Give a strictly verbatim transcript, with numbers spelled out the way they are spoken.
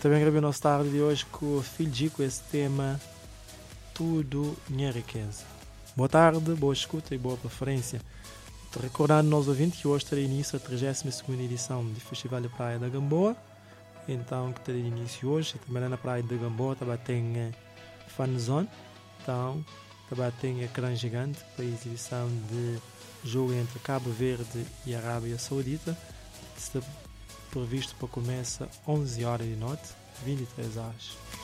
também gravei nosso tarde de hoje com o Filho Dico, esse tema Tudo Minha Riqueza. Boa tarde, boa escuta e boa preferência. Te recordando aos ouvintes que hoje terá início a trigésima segunda edição do Festival de Praia da Gamboa. Então, que terá início hoje, também na Praia da Gamboa, também tem Fan Zone. Então, também tem ecrã gigante para a exibição de jogo entre Cabo Verde e Arábia Saudita. Está previsto para começar onze horas de noite, vinte e três horas.